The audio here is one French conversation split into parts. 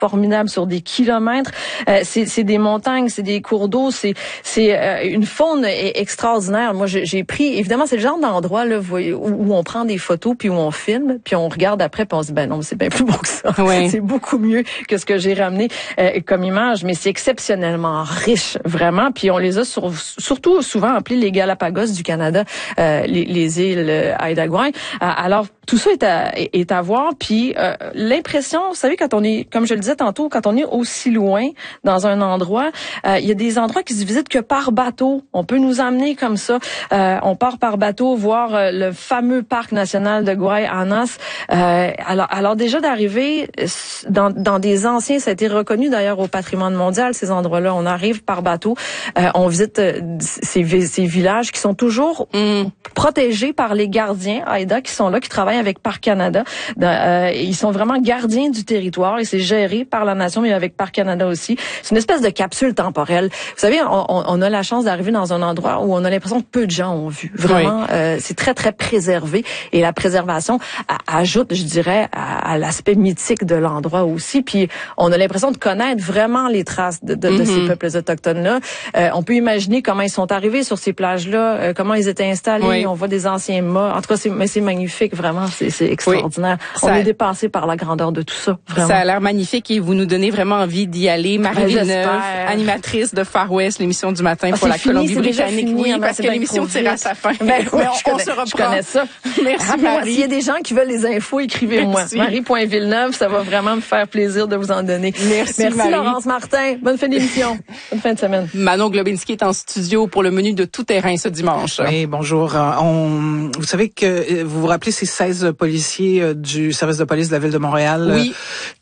formidable sur des kilomètres. C'est des montagnes, c'est des cours d'eau, c'est une faune extraordinaire. Moi, j'ai pris, évidemment, c'est le genre d'endroit là où on prend des photos puis où on filme puis on regarde après puis on se dit ben non, c'est bien plus beau que ça. Oui. C'est beaucoup mieux que ce que j'ai ramené comme image, mais c'est exceptionnellement riche, vraiment. Puis on les a surtout souvent appelés les Galapagos du Canada, les îles Haida Gwaii. Alors tout ça est à voir. Puis l'impression, vous savez, quand on est, comme je le disais tantôt, quand on est aussi loin dans un endroit, il y a des endroits qui se visitent que par bateau. On peut nous emmener comme ça. On part par bateau voir le fameux parc national de Guaymas. Alors déjà d'arriver dans des anciens, ça a été reconnu d'ailleurs au patrimoine mondial, ces endroits-là. On arrive par bateau, on visite ces villages qui sont toujours protégés par les gardiens Haida qui sont là, qui travaillent avec Parc Canada. Ils sont vraiment gardiens du territoire et c'est géré par la nation, mais avec Parc Canada aussi. C'est une espèce de capsule temporelle. Vous savez, on a la chance d'arriver dans un endroit où on a l'impression que peu de gens ont vu. Vraiment, oui. C'est très, très préservé. Et la préservation ajoute, je dirais, à l'aspect mythique de l'endroit aussi. Puis, on a l'impression de connaître vraiment les traces de ces peuples autochtones-là. On peut imaginer comment ils sont arrivés sur ces plages-là, comment ils étaient installés. Oui. On voit des anciens mâts. En tout cas, c'est magnifique, vraiment. C'est extraordinaire. Oui. On est dépassé par la grandeur de tout ça, vraiment. Ça a l'air magnifique et vous nous donnez vraiment envie d'y aller. Marie Villeneuve, animatrice de Far West, l'émission du matin pour la Colombie-Britannique. Oui, parce que l'émission tire à sa fin. Ben, oui, on se reprend. Je connais ça. Merci, Marie. S'il y a des gens qui veulent les infos, écrivez-moi. Marie.Villeneuve, ça va vraiment me faire plaisir de vous en donner. Merci Marie. Laurence Martin. Bonne fin d'émission. Bonne fin de semaine. Manon Globinski est en studio pour le menu de tout terrain ce dimanche. Oui, bonjour. Vous savez que vous vous rappelez ces 16 policiers du service de police de la ville de Montréal, oui.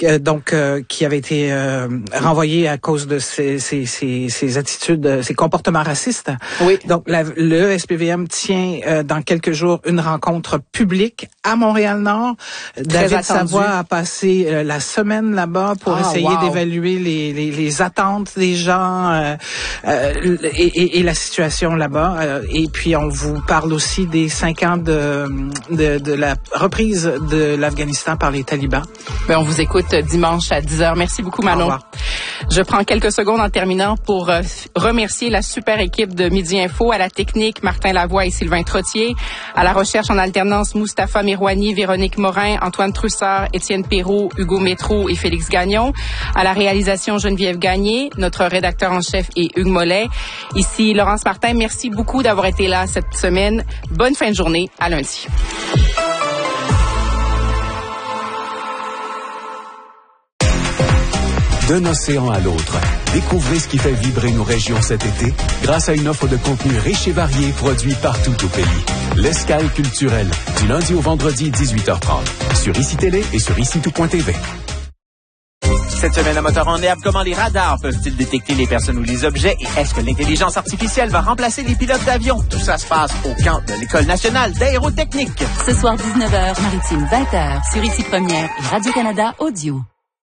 Qui avaient été renvoyés à cause de ces attitudes, ces comportements racistes. Oui. Donc le SPVM tient dans quelques jours une rencontre publique à Montréal-Nord. David Savoie a passé la semaine là-bas pour essayer d'évaluer les attentes des gens et la situation là-bas. Et puis on vous parle aussi des 5 ans de la reprise de l'Afghanistan par les talibans. Ben, on vous écoute dimanche à 10h. Merci beaucoup, Manon. Au revoir. Je prends quelques secondes en terminant pour remercier la super équipe de Midi Info, à la technique Martin Lavoie et Sylvain Trottier, à la recherche en alternance Mustapha Mirouani, Véronique Morin, Antoine Troussard, Étienne Perrault, Hugo Métro et Félix Gagnon, à la réalisation Geneviève Gagné, notre rédacteur en chef est Hugues Mollet. Ici Laurence Martin, merci beaucoup d'avoir été là cette semaine. Bonne fin de journée, à lundi. D'un océan à l'autre, découvrez ce qui fait vibrer nos régions cet été grâce à une offre de contenu riche et varié produit partout au pays. L'Escale culturelle, du lundi au vendredi 18h30, sur ICI Télé et sur ICI2.tv. Cette semaine à Moteur en herbe, comment les radars peuvent-ils détecter les personnes ou les objets et est-ce que l'intelligence artificielle va remplacer les pilotes d'avion? Tout ça se passe au camp de l'École nationale d'aérotechnique. Ce soir 19h, Maritime 20h, sur ICI Première et Radio-Canada Audio.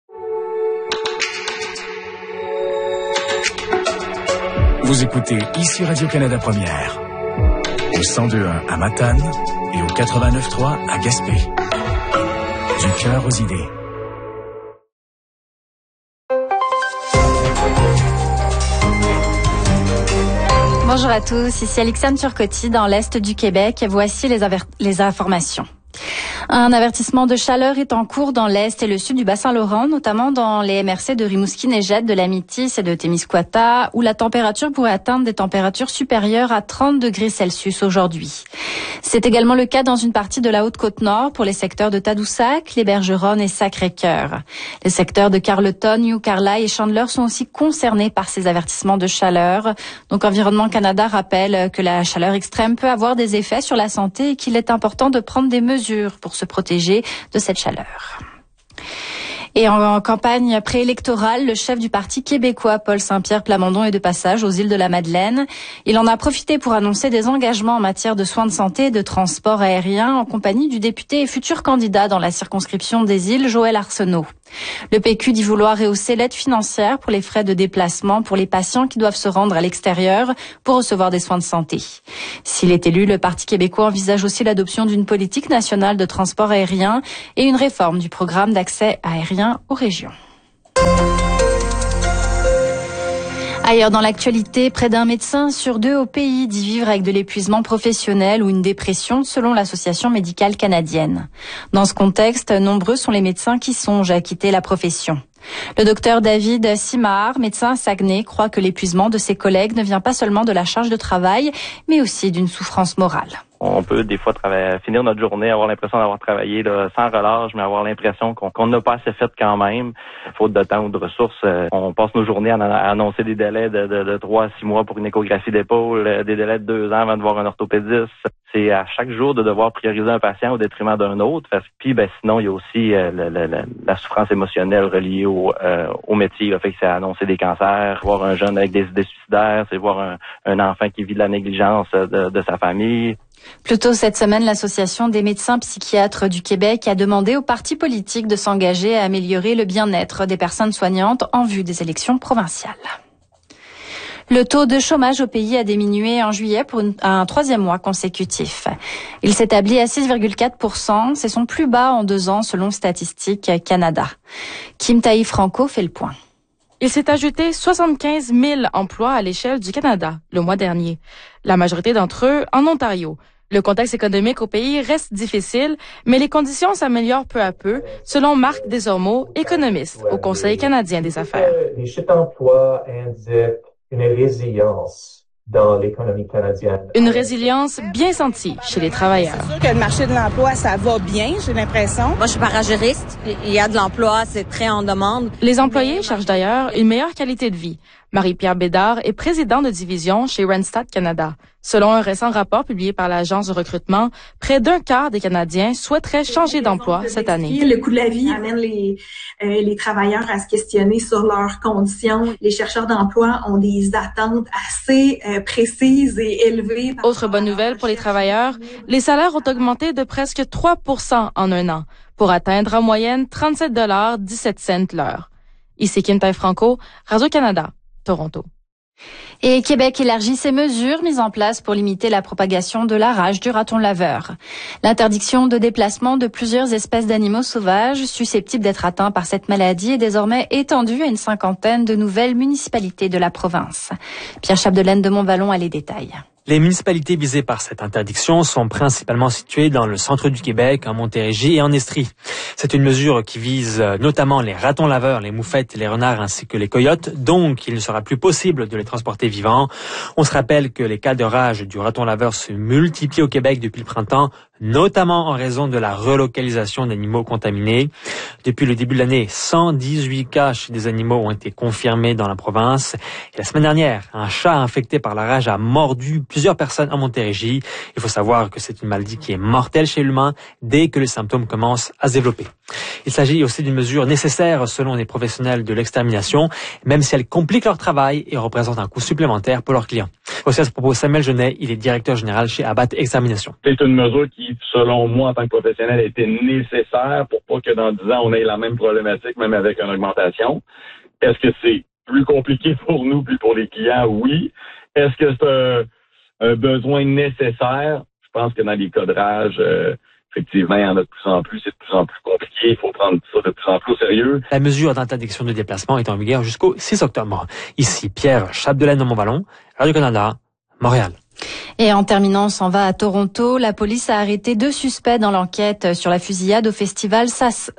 Vous écoutez ici Radio-Canada Première, au 102.1 à Matane et au 89.3 à Gaspé. Du cœur aux idées. Bonjour à tous, ici Alexandre Turcotti dans l'Est du Québec. Voici les informations. Un avertissement de chaleur est en cours dans l'Est et le Sud du Bas-Saint-Laurent, notamment dans les MRC de Rimouski-Neigette, de l'Amitis et de Témiscouata, où la température pourrait atteindre des températures supérieures à 30 degrés Celsius aujourd'hui. C'est également le cas dans une partie de la Haute-Côte-Nord pour les secteurs de Tadoussac, les Bergeronnes et Sacré-Cœur. Les secteurs de Carleton, New Carlisle et Chandler sont aussi concernés par ces avertissements de chaleur. Donc Environnement Canada rappelle que la chaleur extrême peut avoir des effets sur la santé et qu'il est important de prendre des mesures pour se protéger de cette chaleur. Et en campagne préélectorale, le chef du Parti québécois, Paul Saint-Pierre Plamondon, est de passage aux îles de la Madeleine. Il en a profité pour annoncer des engagements en matière de soins de santé et de transport aérien en compagnie du député et futur candidat dans la circonscription des îles, Joël Arsenault. Le PQ dit vouloir rehausser l'aide financière pour les frais de déplacement pour les patients qui doivent se rendre à l'extérieur pour recevoir des soins de santé. S'il est élu, le Parti québécois envisage aussi l'adoption d'une politique nationale de transport aérien et une réforme du programme d'accès aérien aux régions. Ailleurs dans l'actualité, près d'un médecin sur 2 au pays dit vivre avec de l'épuisement professionnel ou une dépression selon l'Association médicale canadienne. Dans ce contexte, nombreux sont les médecins qui songent à quitter la profession. Le docteur David Simard, médecin à Saguenay, croit que l'épuisement de ses collègues ne vient pas seulement de la charge de travail, mais aussi d'une souffrance morale. On peut des fois finir notre journée, avoir l'impression d'avoir travaillé là, sans relâche, mais avoir l'impression qu'on n'a pas assez fait quand même. Faute de temps ou de ressources, on passe nos journées à annoncer des délais de 3 à 6 mois pour une échographie d'épaule, des délais de 2 ans avant de voir un orthopédiste. C'est à chaque jour de devoir prioriser un patient au détriment d'un autre. Puis sinon, il y a aussi la souffrance émotionnelle reliée au métier. Fait que c'est annoncer des cancers, voir un jeune avec des idées suicidaires, c'est voir un enfant qui vit de la négligence de sa famille. Plus tôt cette semaine, l'Association des médecins psychiatres du Québec a demandé aux partis politiques de s'engager à améliorer le bien-être des personnes soignantes en vue des élections provinciales. Le taux de chômage au pays a diminué en juillet pour un 3e mois consécutif. Il s'établit à 6,4%. C'est son plus bas en 2 ans selon Statistique Canada. Kim Taï-Franco fait le point. Il s'est ajouté 75 000 emplois à l'échelle du Canada le mois dernier. La majorité d'entre eux en Ontario. Le contexte économique au pays reste difficile, mais les conditions s'améliorent peu à peu, selon Marc Desormeaux, économiste au Conseil canadien des affaires. Les chiffres d'emploi indiquent une résilience dans l'économie canadienne. Une résilience bien sentie chez les travailleurs. C'est sûr que le marché de l'emploi, ça va bien, j'ai l'impression. Moi, je suis paragériste. Il y a de l'emploi, c'est très en demande. Les employés cherchent d'ailleurs une meilleure qualité de vie. Marie-Pierre Bédard est présidente de division chez Randstad Canada. Selon un récent rapport publié par l'agence de recrutement, près d'un quart des Canadiens souhaiteraient changer d'emploi cette année. Le coût de la vie amène les travailleurs à se questionner sur leurs conditions. Les chercheurs d'emploi ont des attentes assez précises et élevées. Autre bonne nouvelle pour les travailleurs, les salaires ont augmenté de presque 3% en 1 an, pour atteindre en moyenne 37,17 $ l'heure. Ici Kim Taï-Franco, Radio-Canada, Toronto. Et Québec élargit ses mesures mises en place pour limiter la propagation de la rage du raton laveur. L'interdiction de déplacement de plusieurs espèces d'animaux sauvages susceptibles d'être atteints par cette maladie est désormais étendue à une 50aine de nouvelles municipalités de la province. Pierre Chapdelaine de Montvallon a les détails. Les municipalités visées par cette interdiction sont principalement situées dans le centre du Québec, en Montérégie et en Estrie. C'est une mesure qui vise notamment les ratons laveurs, les moufettes, les renards ainsi que les coyotes, donc il ne sera plus possible de les transporter vivants. On se rappelle que les cas de rage du raton laveur se multiplient au Québec depuis le printemps, notamment en raison de la relocalisation d'animaux contaminés. Depuis le début de l'année, 118 cas chez des animaux ont été confirmés dans la province. Et la semaine dernière, un chat infecté par la rage a mordu plusieurs personnes en Montérégie. Il faut savoir que c'est une maladie qui est mortelle chez l'humain dès que les symptômes commencent à se développer. Il s'agit aussi d'une mesure nécessaire selon les professionnels de l'extermination, même si elle complique leur travail et représente un coût supplémentaire pour leurs clients. Aussi à ce propos, Samuel Genet, il est directeur général chez Abat Extermination. C'est une mesure qui, selon moi, en tant que professionnel, a été nécessaire pour pas que dans 10 ans, on ait la même problématique, même avec une augmentation. Est-ce que c'est plus compliqué pour nous puis pour les clients? Oui. Est-ce que c'est un besoin nécessaire? Je pense que dans les cas de rage, effectivement, il y en a de plus en plus, c'est de plus en plus compliqué, il faut prendre ça de plus en plus au sérieux. La mesure d'interdiction de déplacement est en vigueur jusqu'au 6 octobre. Ici, Pierre Chapdelaine de Montvallon, Radio-Canada, Montréal. Et en terminant, on s'en va à Toronto. La police a arrêté 2 suspects dans l'enquête sur la fusillade au festival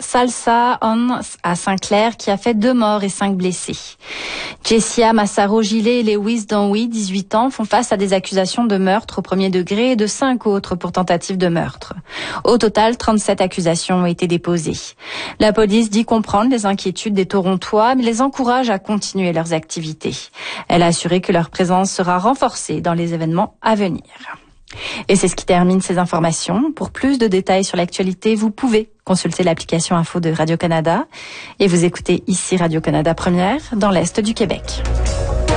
Salsa On à Saint-Clair qui a fait 2 morts et 5 blessés. Jessia Massaro-Gillet et Lewis Donwy, 18 ans, font face à des accusations de meurtre au premier degré et de 5 autres pour tentative de meurtre. Au total, 37 accusations ont été déposées. La police dit comprendre les inquiétudes des Torontois, mais les encourage à continuer leurs activités. Elle a assuré que leur présence sera renforcée dans les événements à venir. Et c'est ce qui termine ces informations. Pour plus de détails sur l'actualité, vous pouvez consulter l'application Info de Radio-Canada et vous écoutez ici Radio-Canada Première dans l'Est du Québec.